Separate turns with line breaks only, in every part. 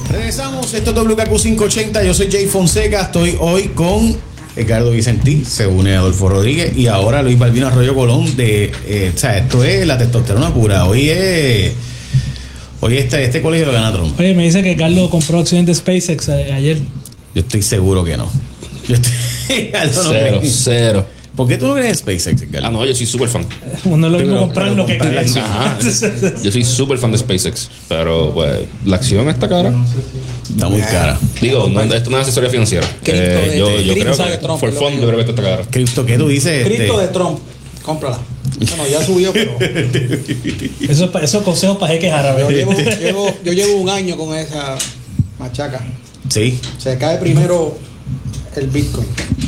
Regresamos, esto es WKQ 580, yo soy Jay Fonseca, estoy hoy con Ricardo Vicentí, se une a Adolfo Rodríguez y ahora Luis Balbino Arroyo Colón de, o sea, esto es la testosterona pura, hoy este colegio lo gana Trump.
Oye, me dice que Carlos compró acciones de SpaceX ayer.
Yo estoy seguro que no.
Cero.
¿Por qué tú no crees en SpaceX, Carlos?
Ah, no, yo soy súper fan.
Uno es lo mismo comprar lo que quiere.
Yo soy súper fan de SpaceX, pero pues la acción está cara.
Está muy cara.
Digo, no, esto no es asesoría financiera. Yo creo que
Trump,
por fondo yo creo que esto está cara.
Cristo, ¿qué tú dices?
Cripto de Trump, cómprala. Bueno, ya subió, pero
Esos consejos para jeques árabes.
yo llevo un año con esa machaca.
Sí.
Se cae primero el Bitcoin.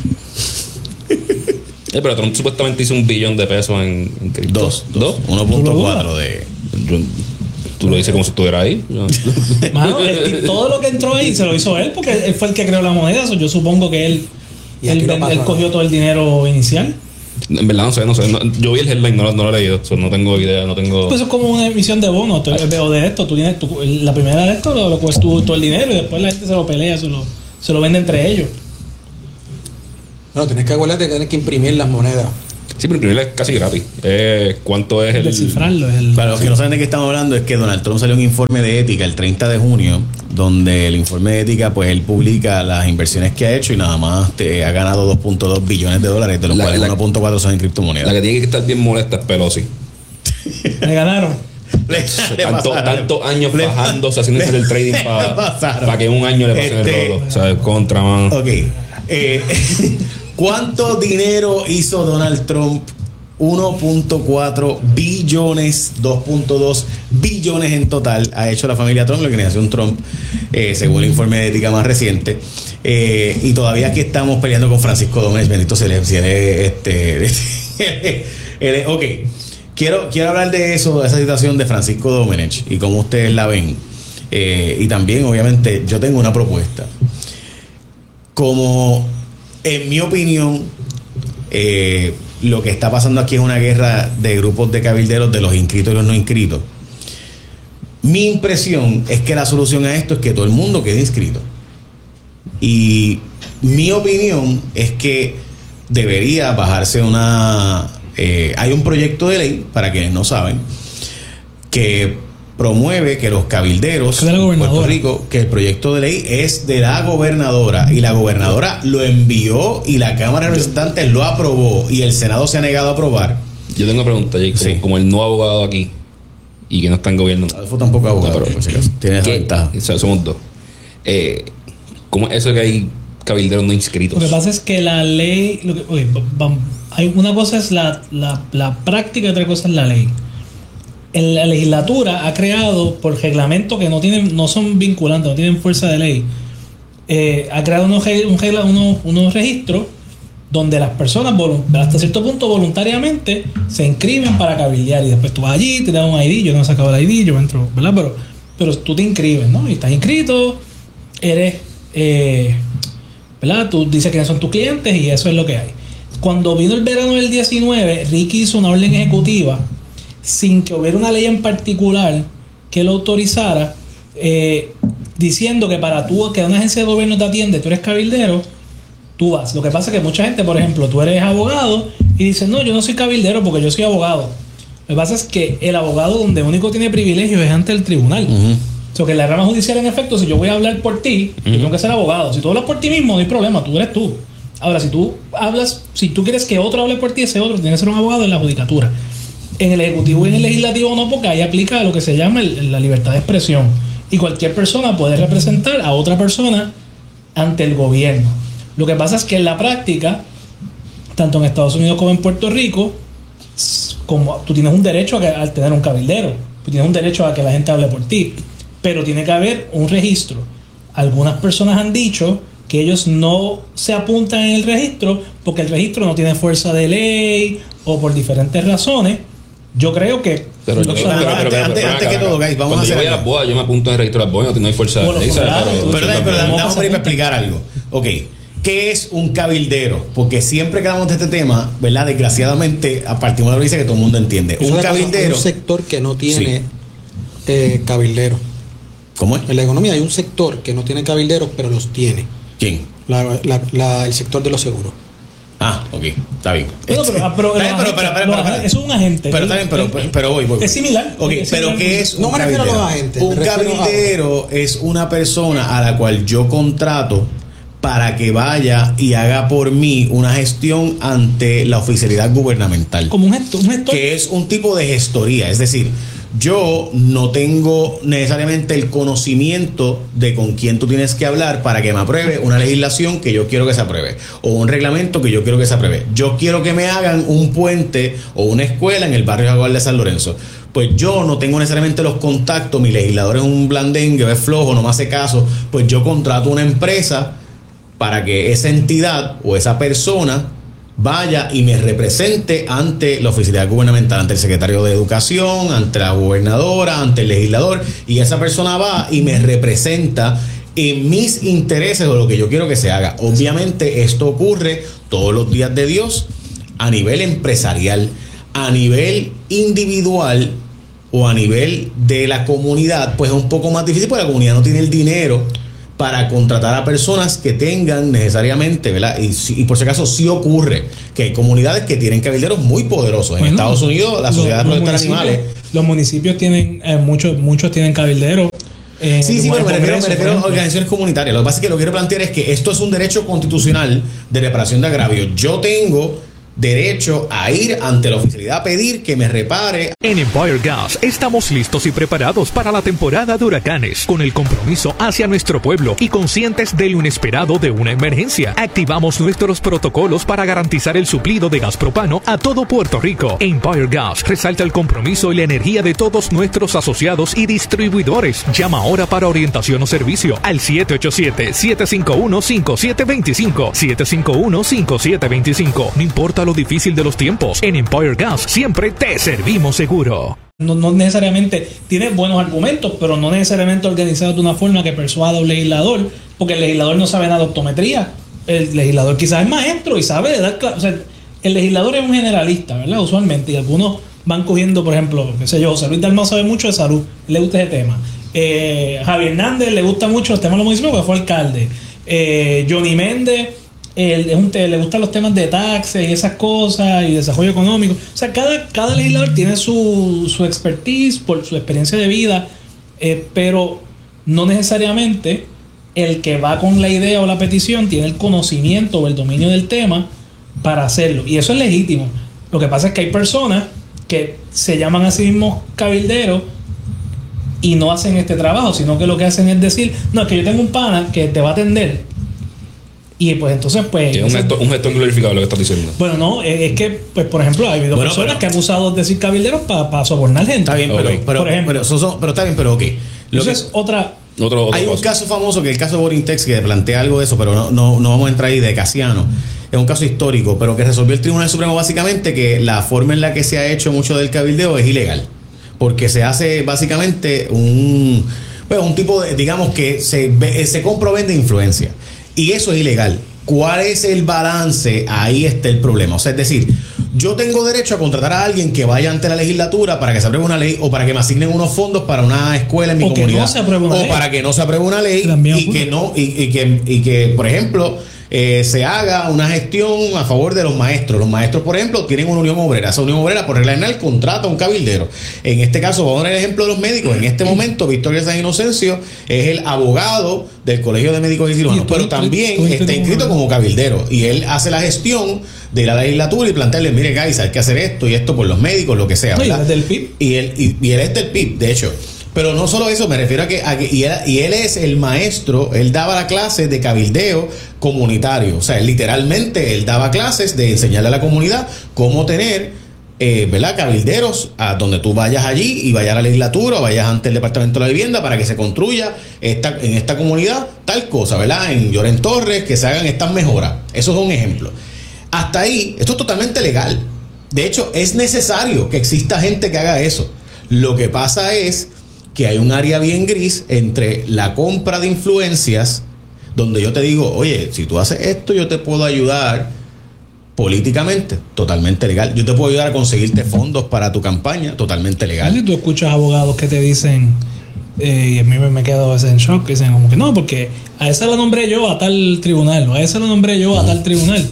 Pero Trump supuestamente hizo $1 billón en cripto.
Dos. 1.4 de...
Tú lo dices como si estuviera ahí.
Mano, todo lo que entró ahí se lo hizo él porque él fue el que creó la moneda. Yo supongo que él cogió todo el dinero inicial.
En verdad no sé. Yo vi el headline, no lo he leído. No tengo idea, no tengo...
Pues eso es como una emisión de bonos. Veo de esto. La primera de esto lo cuesta todo el dinero y después la gente se lo pelea, se lo vende entre ellos.
No, tienes que acordarte que tienes que imprimir las monedas.
Sí, pero imprimirla es casi gratis. ¿Cuánto es el...?
Descifrarlo.
Para los que no saben de qué estamos hablando, es que Donald Trump salió un informe de ética el 30 de junio, donde el informe de ética, pues él publica las inversiones que ha hecho y nada más ha ganado $2.2 billones, de los cuales 1.4 son en criptomonedas.
La que tiene que estar bien molesta es Pelosi.
Me ganaron.
Tantos años bajándose, haciendo el trading para que en un año le pasen el rodo. O sea, contra, mano.
Ok. ¿Cuánto dinero hizo Donald Trump? 1.4 billones, 2.2 billones en total ha hecho la familia Trump, la organización Trump, según el informe de ética más reciente. Y todavía aquí estamos peleando con Francisco Domenech, bendito se le ok, quiero hablar de eso, de esa situación de Francisco Domenech y cómo ustedes la ven. Y también, obviamente, yo tengo una propuesta. Como, en mi opinión, lo que está pasando aquí es una guerra de grupos de cabilderos, de los inscritos y los no inscritos. Mi impresión es que la solución a esto es que todo el mundo quede inscrito. Y mi opinión es que debería bajarse hay un proyecto de ley, para quienes no saben, que promueve que los cabilderos de Puerto Rico, que el proyecto de ley es de la gobernadora y la gobernadora lo envió y la Cámara de Representantes lo aprobó y el Senado se ha negado a aprobar.
Yo tengo una pregunta, Jake, como el no abogado aquí y que no está en gobierno.
Adolfo tampoco es abogado, pero por si acaso tiene esa ventaja.
O sea, somos dos. ¿Cómo es eso que hay cabilderos no inscritos?
Lo que pasa es que la ley, hay una cosa es la práctica y otra cosa es la ley. En la legislatura ha creado, por reglamento que no son vinculantes, no tienen fuerza de ley, ha creado unos registros donde las personas hasta cierto punto voluntariamente se inscriben para cabildear y después tú vas allí, te dan un ID. Yo no he sacado el ID, yo entro, ¿verdad? Pero tú te inscribes, ¿no? Y estás inscrito, eres, ¿verdad? Tú dices quiénes son tus clientes y eso es lo que hay. Cuando vino el verano del 19, Ricky hizo una orden ejecutiva sin que hubiera una ley en particular que lo autorizara, diciendo que para tú, que una agencia de gobierno te atiende, tú eres cabildero, tú vas. Lo que pasa es que mucha gente, por ejemplo, tú eres abogado y dices, no, yo no soy cabildero porque yo soy abogado. Lo que pasa es que el abogado donde único tiene privilegios es ante el tribunal. O sea, que en la rama judicial, en efecto, si yo voy a hablar por ti, yo tengo que ser abogado. Si tú hablas por ti mismo, no hay problema, tú eres tú. Ahora, si tú quieres que otro hable por ti, ese otro tiene que ser un abogado en la judicatura. En el Ejecutivo y en el Legislativo no, porque ahí aplica lo que se llama la libertad de expresión. Y cualquier persona puede representar a otra persona ante el gobierno. Lo que pasa es que en la práctica, tanto en Estados Unidos como en Puerto Rico, como tú tienes un derecho a tener un cabildero, tú tienes un derecho a que la gente hable por ti, pero tiene que haber un registro. Algunas personas han dicho que ellos no se apuntan en el registro porque el registro no tiene fuerza de ley o por diferentes razones. Yo creo que...
Pero antes que todo, guys, vamos a hacer...
Cuando yo voy a las bodas, yo me apunto en el registro de las bodas, no hay fuerza de ley.
Pero vamos a explicar algo. Ok, ¿qué es un cabildero? Porque siempre que hablamos de este tema, ¿verdad? Desgraciadamente, a partir de lo que dice que todo el mundo entiende. Un cabildero...
Un sector que no tiene cabildero.
¿Cómo es?
En la economía hay un sector que no tiene cabilderos, pero los tiene.
¿Quién?
El sector de los seguros.
Ah, ok, está bien.
Pero eso es un agente.
Pero está bien, pero voy.
Es similar.
Ok, pero ¿qué es un
No me refiero a
cabildero?
los agentes.
Un cabildero es una persona a la cual yo contrato para que vaya y haga por mí una gestión ante la oficialidad gubernamental.
Como un gestor.
Que es un tipo de gestoría, es decir, yo no tengo necesariamente el conocimiento de con quién tú tienes que hablar para que me apruebe una legislación que yo quiero que se apruebe o un reglamento que yo quiero que se apruebe. Yo quiero que me hagan un puente o una escuela en el barrio Jaguar de San Lorenzo. Pues yo no tengo necesariamente los contactos, mi legislador es un blandengue, es flojo, no me hace caso, pues yo contrato una empresa para que esa entidad o esa persona vaya y me represente ante la oficialidad gubernamental, ante el secretario de Educación, ante la gobernadora, ante el legislador, y esa persona va y me representa en mis intereses o lo que yo quiero que se haga. Obviamente esto ocurre todos los días de Dios a nivel empresarial, a nivel individual o a nivel de la comunidad, pues es un poco más difícil porque la comunidad no tiene el dinero para contratar a personas que tengan necesariamente, ¿verdad? Y por si acaso sí ocurre que hay comunidades que tienen cabilderos muy poderosos. En Estados Unidos, la Sociedad de Protección de Animales.
Los municipios tienen, muchos tienen cabilderos.
Sí, pero me refiero a organizaciones comunitarias. Lo que pasa es que lo que quiero plantear es que esto es un derecho constitucional de reparación de agravios. Yo tengo derecho a ir ante la oficialidad a pedir que me repare.
En Empire Gas estamos listos y preparados para la temporada de huracanes, con el compromiso hacia nuestro pueblo y conscientes de lo inesperado de una emergencia. Activamos nuestros protocolos para garantizar el suplido de gas propano a todo Puerto Rico. Empire Gas resalta el compromiso y la energía de todos nuestros asociados y distribuidores. Llama ahora para orientación o servicio al 787-751-5725. 751-5725. No importa lo difícil de los tiempos, en Empire Gas siempre te servimos seguro.
No necesariamente tiene buenos argumentos, pero no necesariamente organizado de una forma que persuada a un legislador, porque el legislador no sabe nada de optometría. El legislador quizás es maestro y sabe de dar clases. O sea, el legislador es un generalista, ¿verdad? Usualmente, y algunos van cogiendo, por ejemplo, qué sé yo, José Luis Dalmau sabe mucho de salud, le gusta ese tema. Javier Hernández le gusta mucho los temas de los municipios porque fue alcalde. Johnny Méndez le gustan los temas de taxes y esas cosas y desarrollo económico. O sea, cada legislador tiene su expertise por su experiencia de vida, pero no necesariamente el que va con la idea o la petición tiene el conocimiento o el dominio del tema para hacerlo. Y eso es legítimo. Lo que pasa es que hay personas que se llaman a sí mismos cabilderos y no hacen este trabajo, sino que lo que hacen es decir, no, es que yo tengo un pana que te va a atender. Y pues entonces, pues...
Es un gestor glorificado lo que estás diciendo.
Bueno, no, es que, pues por ejemplo, hay personas que han usado decir cabilderos para sobornar gente.
Está bien, pero está bien, pero ok.
Eso es otra...
Hay un caso famoso que es el caso de Borintex que plantea algo de eso, pero no vamos a entrar ahí, de Casiano. Es un caso histórico, pero que resolvió el Tribunal Supremo básicamente que la forma en la que se ha hecho mucho del cabildeo es ilegal. Porque se hace básicamente un tipo de, digamos que se comprovende influencia. Y eso es ilegal. ¿Cuál es el balance? Ahí está el problema. O sea, es decir, yo tengo derecho a contratar a alguien que vaya ante la legislatura para que se apruebe una ley o para que me asignen unos fondos para una escuela en mi comunidad. O para que no se apruebe una ley y que, por ejemplo, se haga una gestión a favor de los maestros. Los maestros, por ejemplo, tienen una unión obrera. Esa unión obrera, por regla general, contrata a un cabildero. En este caso, vamos a dar el ejemplo de los médicos. En este momento, Víctor San Inocencio es el abogado del Colegio de Médicos y Cirujanos, pero también está inscrito como cabildero. Y él hace la gestión de la legislatura y plantearle, mire, guys, hay que hacer esto y esto por los médicos, lo que sea.
¿verdad? Y él es del PIB.
Y él es del PIB, de hecho. Pero no solo eso, me refiero a que él es el maestro, él daba la clase de cabildeo comunitario. O sea, literalmente él daba clases de enseñarle a la comunidad cómo tener, ¿verdad? Cabilderos a donde tú vayas allí y vayas a la legislatura o vayas ante el Departamento de la Vivienda para que se construya en esta comunidad tal cosa, ¿verdad? En Llorén Torres, que se hagan estas mejoras. Eso es un ejemplo. Hasta ahí, esto es totalmente legal. De hecho, es necesario que exista gente que haga eso. Lo que pasa es que hay un área bien gris entre la compra de influencias, donde yo te digo, oye, si tú haces esto, yo te puedo ayudar políticamente, totalmente legal. Yo te puedo ayudar a conseguirte fondos para tu campaña, totalmente legal.
Si tú escuchas abogados que te dicen, Y a mí me quedo en shock. Que dicen como que no, porque a esa la nombré yo a tal tribunal, o a esa la nombré yo a tal tribunal.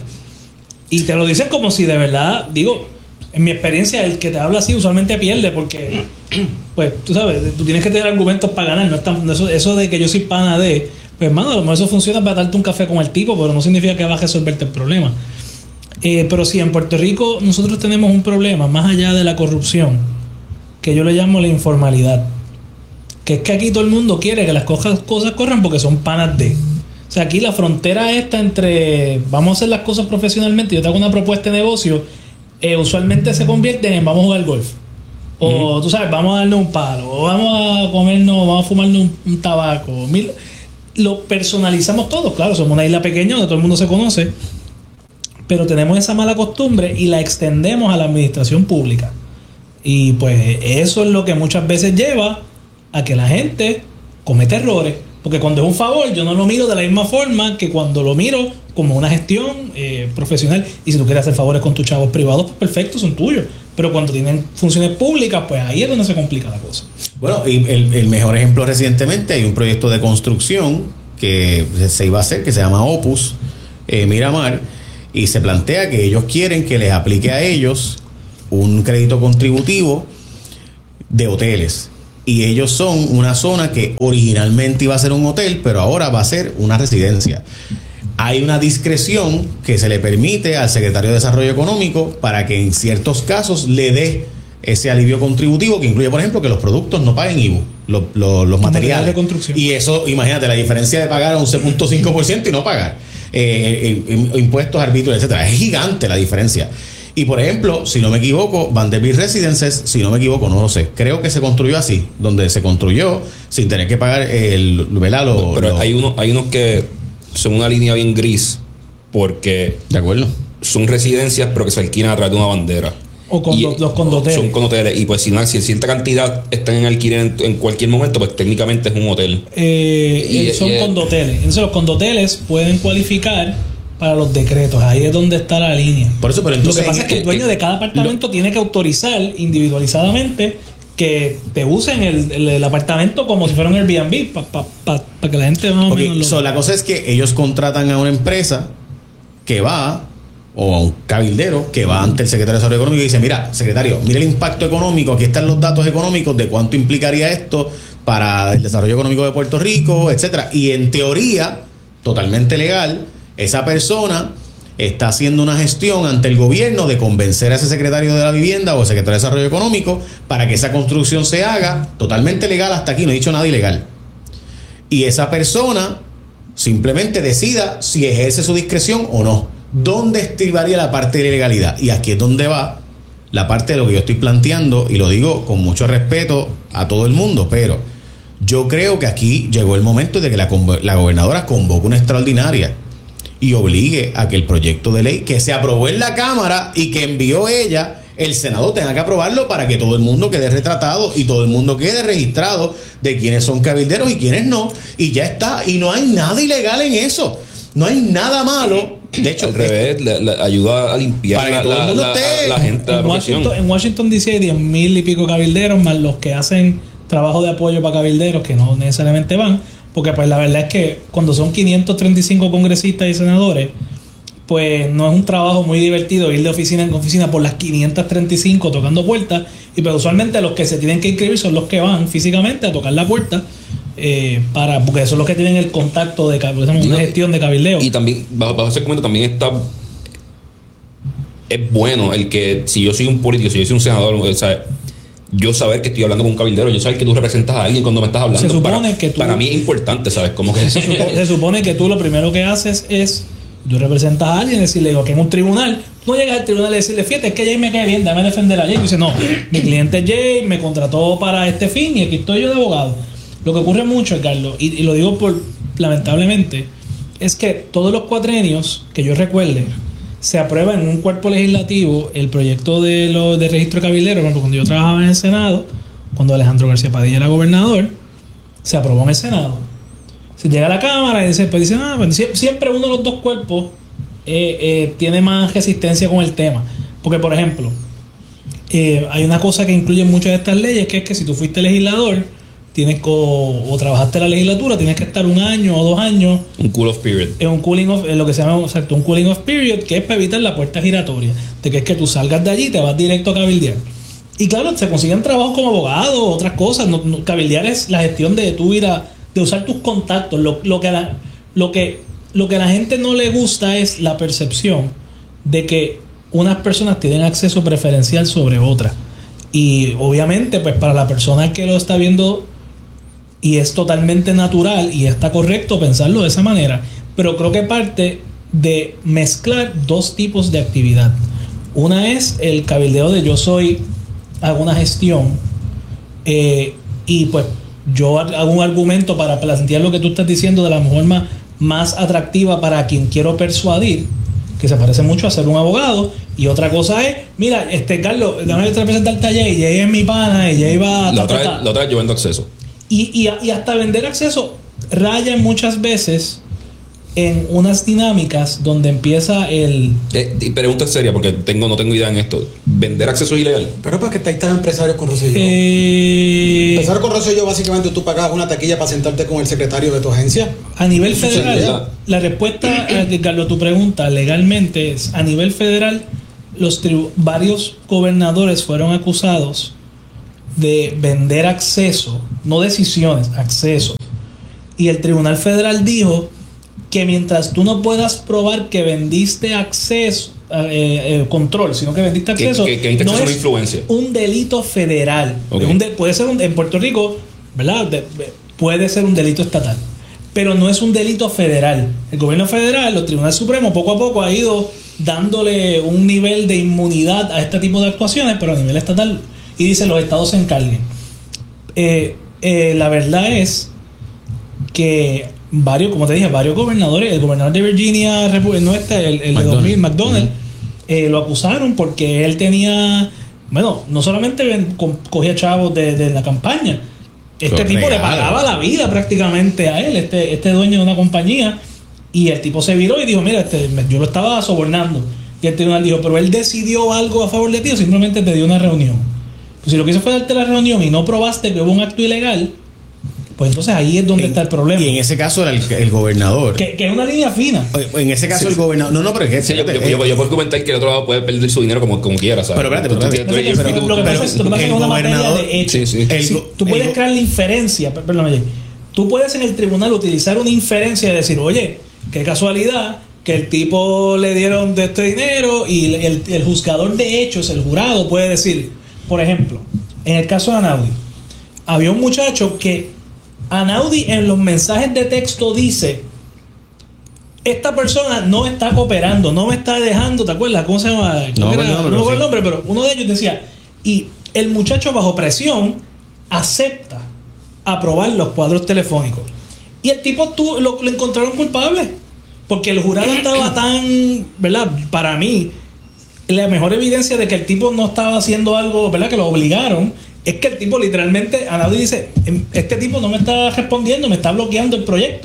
Y te lo dicen como si de verdad, digo, en mi experiencia, el que te habla así usualmente pierde, porque, pues, tú sabes, tú tienes que tener argumentos para ganar. No es tan, eso de que yo soy pana de, pues, hermano, a lo mejor eso funciona para darte un café con el tipo, pero no significa que va a resolverte el problema. Pero sí, en Puerto Rico nosotros tenemos un problema, más allá de la corrupción, que yo le llamo la informalidad. Que es que aquí todo el mundo quiere que las cosas corran porque son panas de. O sea, aquí la frontera está entre vamos a hacer las cosas profesionalmente, yo te hago una propuesta de negocio, usualmente se convierte en vamos a jugar golf. O tú sabes, vamos a darle un palo, o vamos a comernos, vamos a fumarnos un tabaco. Lo personalizamos todo, claro, somos una isla pequeña donde todo el mundo se conoce, pero tenemos esa mala costumbre y la extendemos a la administración pública. Y pues eso es lo que muchas veces lleva a que la gente cometa errores. Porque cuando es un favor, yo no lo miro de la misma forma que cuando lo miro como una gestión profesional. Y si tú quieres hacer favores con tus chavos privados, pues perfecto, son tuyos. Pero cuando tienen funciones públicas, pues ahí es donde se complica la cosa.
Bueno, y el mejor ejemplo recientemente, hay un proyecto de construcción que se iba a hacer, que se llama Opus Miramar, y se plantea que ellos quieren que les aplique a ellos un crédito contributivo de hoteles. Y ellos son una zona que originalmente iba a ser un hotel, pero ahora va a ser una residencia. Hay una discreción que se le permite al secretario de Desarrollo Económico para que en ciertos casos le dé ese alivio contributivo, que incluye, por ejemplo, que los productos no paguen IVU, los materiales
de construcción.
Y eso, imagínate, la diferencia de pagar 11.5% y no pagar impuestos, arbitrios, etcétera. Es gigante la diferencia. Y por ejemplo, si no me equivoco, Vanderbilt Residences, si no me equivoco, no lo sé, creo que se construyó así, donde se construyó sin tener que pagar
pero hay unos que son una línea bien gris, porque
de acuerdo,
son residencias pero que se alquilan a través de una bandera.
O con los condoteles.
Son condoteles. Y pues si cierta cantidad están en alquiler en cualquier momento, pues técnicamente es un hotel.
Son condoteles. Entonces los condoteles pueden cualificar para los decretos. Ahí es donde está la línea.
Por eso, pero entonces,
lo que pasa es que el dueño de cada apartamento tiene que autorizar individualizadamente que te usen el apartamento como si fuera un Airbnb para que la gente más o menos
la cosa es que ellos contratan a una empresa que va, o a un cabildero que va ante el secretario de Desarrollo Económico y dice: mira, secretario, mire el impacto económico, aquí están los datos económicos de cuánto implicaría esto para el desarrollo económico de Puerto Rico, etcétera. Y en teoría, totalmente legal, esa persona está haciendo una gestión ante el gobierno de convencer a ese secretario de la vivienda o secretario de Desarrollo Económico para que esa construcción se haga totalmente legal. Hasta aquí no he dicho nada ilegal. Y esa persona simplemente decida si ejerce su discreción o no. ¿Dónde estribaría la parte de ilegalidad? Y aquí es donde va la parte de lo que yo estoy planteando, y lo digo con mucho respeto a todo el mundo, pero yo creo que aquí llegó el momento de que la gobernadora convoque una extraordinaria y obligue a que el proyecto de ley que se aprobó en la Cámara y que envió ella, el Senado tenga que aprobarlo para que todo el mundo quede retratado y todo el mundo quede registrado de quiénes son cabilderos y quiénes no, y ya está. Y no hay nada ilegal en eso, no hay nada malo. De hecho,
al revés, le ayuda a limpiar la gente.
En Washington DC hay 10,000 y pico cabilderos, más los que hacen trabajo de apoyo para cabilderos que no necesariamente van. Porque pues la verdad es que cuando son 535 congresistas y senadores, pues no es un trabajo muy divertido ir de oficina en oficina por las 535 tocando puertas. Y pues usualmente los que se tienen que inscribir son los que van físicamente a tocar la puerta, porque son los que tienen el contacto de una gestión de cabildeo.
Y también, bajo ese comentario, también es bueno el que, si yo soy un político, si yo soy un senador, o sea, yo saber que estoy hablando con un cabildero, yo saber que tú representas a alguien cuando me estás hablando.
Se supone que
para mí es importante, ¿sabes? Como que
se supone que tú lo primero que haces es, tú representas a alguien, decirle que en un tribunal, tú no llegas al tribunal y decirle: fíjate, es que Jay me cae bien, dame defender a Jay. Y dice: no, mi cliente es Jay, me contrató para este fin y aquí estoy yo de abogado. Lo que ocurre mucho, Carlos, y lo digo lamentablemente, es que todos los cuatrenios que yo recuerde se aprueba en un cuerpo legislativo el proyecto de registro de cabilderos. Cuando yo trabajaba en el Senado, cuando Alejandro García Padilla era gobernador, se aprobó en el Senado. Se llega a la Cámara y dice, siempre uno de los dos cuerpos tiene más resistencia con el tema. Porque, por ejemplo, hay una cosa que incluye muchas de estas leyes, que es que si tú fuiste legislador, o trabajaste la legislatura, tienes que estar 1 año o 2 años.
Un cool off period.
En un cooling off, lo que se llama exacto, un cooling off period, que es para evitar la puerta giratoria. De que es que tú salgas de allí y te vas directo a cabildear. Y claro, se consiguen trabajos como abogado, otras cosas. Cabildear es la gestión de tu vida, de usar tus contactos. Lo que a la gente no le gusta es la percepción de que unas personas tienen acceso preferencial sobre otras. Y obviamente, pues para la persona que lo está viendo, y es totalmente natural y está correcto pensarlo de esa manera, pero creo que parte de mezclar 2 tipos de actividad. Una es el cabildeo de hago una gestión y pues yo hago un argumento para plantear lo que tú estás diciendo de la forma más atractiva para quien quiero persuadir, que se parece mucho a ser un abogado. Y otra cosa es, mira, Carlos, déjame presentarte a Jay es mi pana, y Jay va...
La otra vez yo vendo acceso.
Y hasta vender acceso raya muchas veces en unas dinámicas donde empieza el...
Pregunta seria, porque no tengo idea en esto. ¿Vender acceso es ilegal?
Pero porque ahí están empresarios con Rosselló. Empezaron con Rosselló, básicamente tú pagabas una taquilla para sentarte con el secretario de tu agencia.
A nivel federal, la respuesta a tu pregunta legalmente es, a nivel federal, varios gobernadores fueron acusados de vender acceso, no decisiones, acceso. Y el Tribunal Federal dijo que mientras tú no puedas probar que vendiste acceso, control, sino que vendiste acceso,
que
no es
influencia.
Un delito federal.
Okay.
Puede ser en Puerto Rico, ¿verdad? Puede ser un delito estatal, pero no es un delito federal. El gobierno federal, los tribunales supremos, poco a poco ha ido dándole un nivel de inmunidad a este tipo de actuaciones, pero a nivel estatal, y dice los estados se encarguen. La verdad es que varios gobernadores, el gobernador de Virginia, el de 2000, McDonald, lo acusaron porque él tenía, no solamente cogía chavos de la campaña, tipo le pagaba la vida prácticamente a él, este dueño de una compañía, y el tipo se viró y dijo, mira, yo lo estaba sobornando, y el tribunal dijo, pero él decidió algo a favor de ti o simplemente te dio una reunión. Pues si lo que hizo fue darte la reunión y no probaste que hubo un acto ilegal, pues entonces ahí es donde está el problema.
Y en ese caso era el gobernador.
Que es una línea fina.
En ese caso el gobernador... No, pero es que...
yo puedo comentar que el otro lado puede perder su dinero como quiera, ¿sabes?
Pero espérate.
Lo que pasa es que es una materia de hecho. Tú puedes crear la inferencia, perdóname, tú puedes en el tribunal utilizar una inferencia y decir, oye, qué casualidad que el tipo le dieron de este dinero, y el juzgador de hechos, el jurado, puede decir, por ejemplo, en el caso de Anaudi, había un muchacho que Anaudi en los mensajes de texto dice, esta persona no está cooperando, no me está dejando, ¿te acuerdas? ¿Cómo se llama? No recuerdo el nombre, pero uno de ellos decía, y el muchacho bajo presión acepta aprobar los cuadros telefónicos. Y el tipo lo encontraron culpable, porque el jurado estaba tan, ¿verdad? Para mí, la mejor evidencia de que el tipo no estaba haciendo algo, ¿verdad? Que lo obligaron, es que el tipo literalmente, Anaudi dice, este tipo no me está respondiendo, me está bloqueando el proyecto.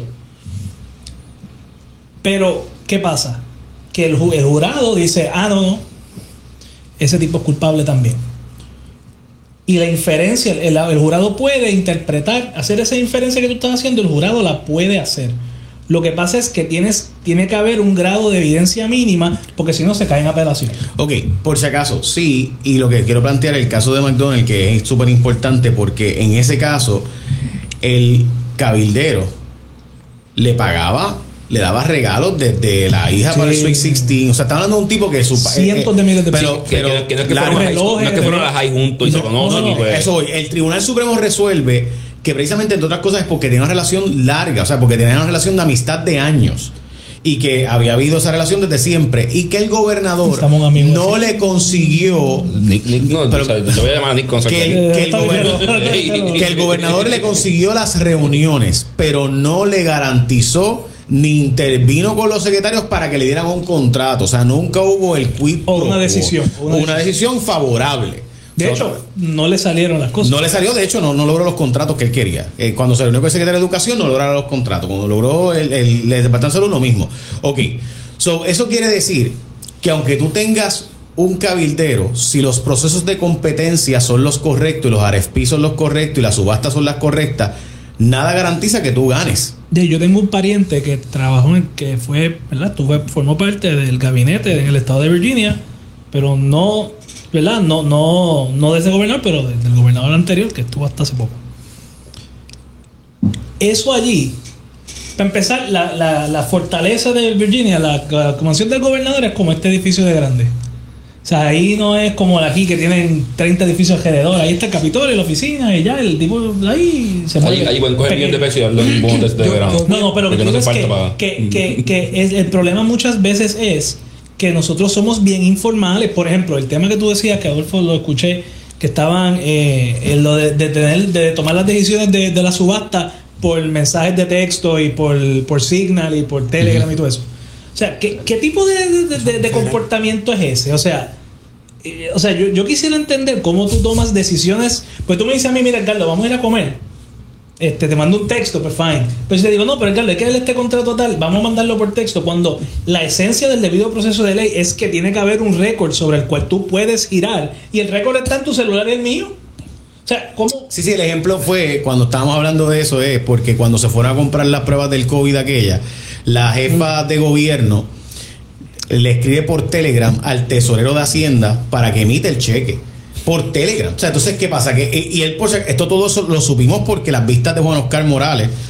Pero, ¿qué pasa? Que el jurado dice, no, ese tipo es culpable también. Y la inferencia, el jurado puede interpretar, hacer esa inferencia que tú estás haciendo, el jurado la puede hacer. Lo que pasa es que tiene que haber un grado de evidencia mínima, porque si no se cae en apelación.
Ok, por si acaso, sí, y lo que quiero plantear, el caso de McDonald, que es súper importante, porque en ese caso, el cabildero le daba regalos desde la hija para el Sweet 16. O sea, está hablando de un tipo que su
cientos de miles de
pesos. Pero
no es que fueron a las high juntos y se conocen.
Eso, el Tribunal Supremo resuelve que precisamente, entre otras cosas, es porque tenía una relación larga, o sea, porque tenía una relación de amistad de años, y que había habido esa relación desde siempre, y que el gobernador no le consiguió...
yo voy a llamar a Nick con
que el gobernador le consiguió las reuniones, pero no le garantizó ni intervino con los secretarios para que le dieran un contrato. O sea, nunca hubo el quid pro quo, una decisión favorable.
De hecho, no le salieron las cosas.
No le salió, de hecho, no logró los contratos que él quería. Cuando se reunió con el secretario de Educación, no lograron los contratos. Cuando logró el Departamento de Salud, lo mismo. Ok, eso quiere decir que aunque tú tengas un cabildero, si los procesos de competencia son los correctos y los RFP son los correctos y las subastas son las correctas, nada garantiza que tú ganes.
Yo tengo un pariente que trabajó que fue, ¿verdad? Formó parte del gabinete en el estado de Virginia, pero no, ¿verdad? No de ese gobernador, pero del gobernador anterior que estuvo hasta hace poco. Eso allí, para empezar, la fortaleza de Virginia, la convención del gobernador es como este edificio de grande. O sea, ahí no es como aquí que tienen 30 edificios alrededor. Ahí está el Capitolio, la oficina y ya el tipo ahí se mueve.
Ahí pueden coger bien de peso y darle un bono de verano.
No, pero lo que digo es que el problema muchas veces es que nosotros somos bien informales. Por ejemplo, el tema que tú decías, que Adolfo lo escuché, que estaban en lo de tomar las decisiones de la subasta por mensajes de texto y por Signal y por Telegram y todo eso. O sea, ¿qué tipo de comportamiento es ese? O sea, yo quisiera entender cómo tú tomas decisiones. Pues tú me dices a mí, mira, Edgardo, vamos a ir a comer. Te mando un texto, pues fine. Pero si te digo, no, pero Edgardo, hay que darle este contrato tal, vamos a mandarlo por texto. Cuando la esencia del debido proceso de ley es que tiene que haber un récord sobre el cual tú puedes girar. Y el récord está en tu celular y el mío. O sea, ¿cómo?
Sí, el ejemplo fue, cuando estábamos hablando de eso, es porque cuando se fueron a comprar las pruebas del COVID aquella, la jefa de gobierno le escribe por Telegram al tesorero de Hacienda para que emite el cheque. Por Telegram. O sea, entonces, ¿qué pasa? Y él, esto todo eso lo supimos porque las vistas de Juan Oscar Morales